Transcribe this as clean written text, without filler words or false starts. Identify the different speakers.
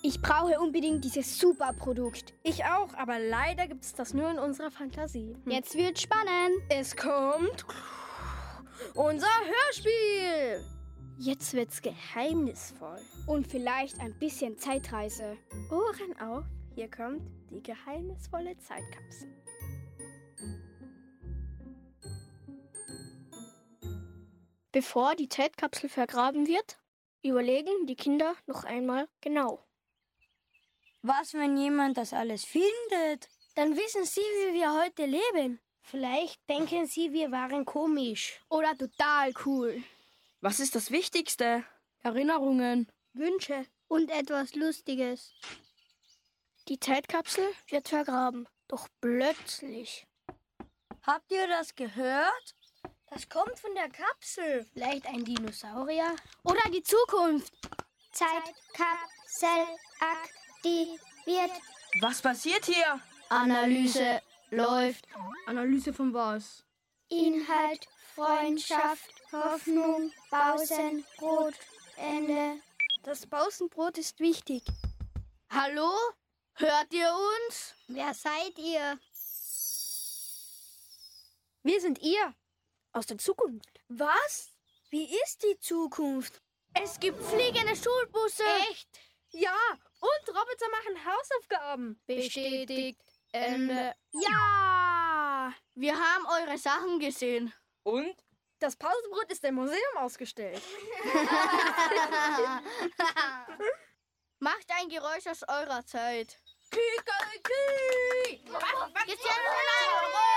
Speaker 1: Ich brauche unbedingt dieses Superprodukt.
Speaker 2: Ich auch, aber leider gibt es das nur in unserer Fantasie.
Speaker 1: Jetzt wird spannend.
Speaker 2: Es kommt unser Hörspiel. Jetzt wird's geheimnisvoll.
Speaker 1: Und vielleicht ein bisschen Zeitreise.
Speaker 2: Ohren auf, hier kommt die geheimnisvolle Zeitkapsel. Bevor die Zeitkapsel vergraben wird, überlegen die Kinder noch einmal genau.
Speaker 3: Was, wenn jemand das alles findet?
Speaker 2: Dann wissen sie, wie wir heute leben.
Speaker 3: Vielleicht denken sie, wir waren komisch.
Speaker 1: Oder total cool.
Speaker 4: Was ist das Wichtigste? Erinnerungen,
Speaker 2: Wünsche.
Speaker 1: Und etwas Lustiges.
Speaker 2: Die Zeitkapsel wird vergraben. Doch plötzlich.
Speaker 3: Habt ihr das gehört?
Speaker 2: Das kommt von der Kapsel.
Speaker 3: Vielleicht ein Dinosaurier?
Speaker 2: Oder die Zukunft.
Speaker 1: Zeitkapsel aktiviert.
Speaker 4: Was passiert hier?
Speaker 3: Analyse läuft.
Speaker 4: Analyse von was?
Speaker 1: Inhalt, Freundschaft, Hoffnung, Pausenbrot, Ende.
Speaker 2: Das Pausenbrot ist wichtig.
Speaker 4: Hallo? Hört ihr uns?
Speaker 1: Wer seid ihr?
Speaker 2: Wir sind ihr. Aus der Zukunft. Was? Wie ist die Zukunft? Es gibt fliegende Schulbusse.
Speaker 3: Echt?
Speaker 2: Ja, und Roboter machen Hausaufgaben.
Speaker 3: Bestätigt. Ende.
Speaker 2: Ja!
Speaker 4: Wir haben eure Sachen gesehen. Und?
Speaker 2: Das Pausenbrot ist im Museum ausgestellt.
Speaker 4: Macht ein Geräusch aus eurer Zeit.
Speaker 2: Kikeriki!
Speaker 4: Jetzt